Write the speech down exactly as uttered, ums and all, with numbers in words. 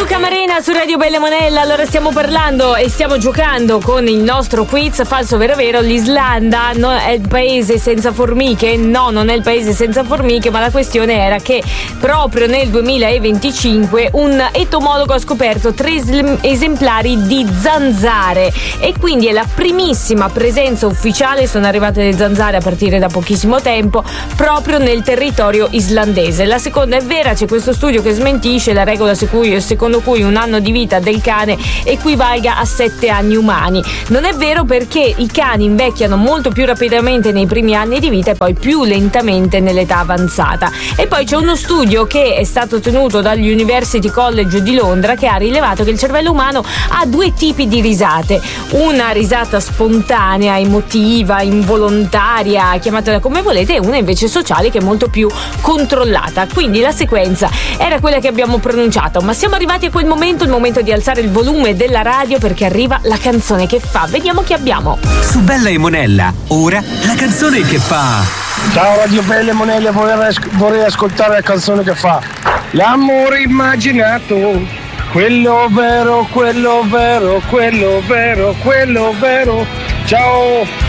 Camarena su Radio Bella Monella. Allora stiamo parlando e stiamo giocando con il nostro quiz falso vero vero. L'Islanda no, è il paese senza formiche? No, non è il paese senza formiche, ma la questione era che proprio nel duemilaventicinque un entomologo ha scoperto tre esemplari di zanzare e quindi è la primissima presenza ufficiale. Sono arrivate le zanzare a partire da pochissimo tempo proprio nel territorio islandese. La seconda è vera, c'è questo studio che smentisce la regola secondo cui un anno di vita del cane equivalga a sette anni umani. Non è vero, perché i cani invecchiano molto più rapidamente nei primi anni di vita e poi più lentamente nell'età avanzata. E poi c'è uno studio che è stato tenuto dagli University College di Londra che ha rilevato che il cervello umano ha due tipi di risate: una risata spontanea, emotiva, involontaria, chiamatela come volete, e una invece sociale che è molto più controllata. Quindi la sequenza era quella che abbiamo pronunciato, ma siamo arrivati a quel momento, il momento di alzare il volume della radio perché arriva la canzone che fa. Vediamo chi abbiamo. Su Bella e Monella, ora la canzone che fa. Ciao Radio Bella e Monella, vorrei, vorrei ascoltare la canzone che fa. L'amore immaginato, quello vero, quello vero, quello vero, quello vero. Ciao.